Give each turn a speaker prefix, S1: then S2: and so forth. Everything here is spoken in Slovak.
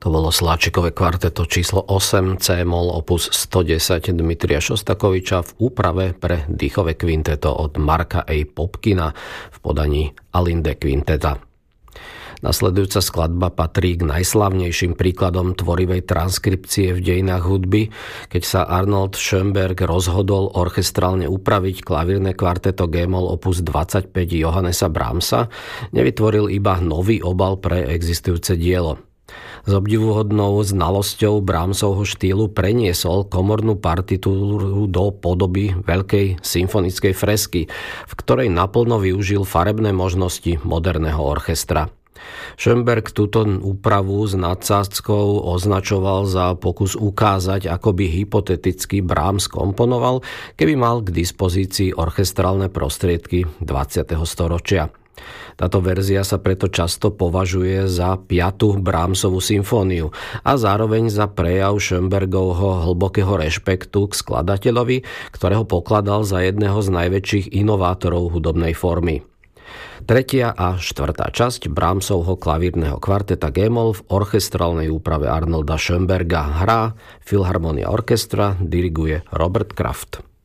S1: To bolo Sláčikové kvarteto číslo 8 C-moll opus 110 Dmitrija Šostakoviča v úprave pre dýchové kvinteto od Marka A. Popkina v podaní Alinde Kvinteta. Nasledujúca skladba patrí k najslavnejším príkladom tvorivej transkripcie v dejinách hudby, keď sa Arnold Schönberg rozhodol orchestrálne upraviť klavírne kvarteto G-moll opus 25 Johannesa Brahmsa, nevytvoril iba nový obal pre existujúce dielo. S obdivuhodnou znalosťou Brahmsovho štýlu preniesol komornú partitúru do podoby veľkej symfonickej fresky, v ktorej naplno využil farebné možnosti moderného orchestra. Schönberg túto úpravu s nadsázkou označoval za pokus ukázať, ako by hypoteticky Brahms komponoval, keby mal k dispozícii orchestrálne prostriedky 20. storočia. Táto verzia sa preto často považuje za 5. Brahmsovú symfóniu a zároveň za prejav Schönbergovho hlbokého rešpektu k skladateľovi, ktorého pokladal za jedného z najväčších inovátorov hudobnej formy. 3. a 4. časť Brahmsovho klavírneho kvarteta G-moll v orchestrálnej úprave Arnolda Schönberga hrá Philharmonia Orchestra, diriguje Robert Kraft.